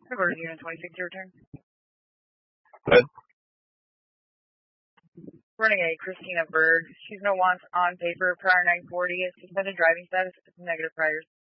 Converted Unit 26, your turn. Good. Running a Christina Berg. She's no wants on paper, prior 940, suspended driving status, negative priors.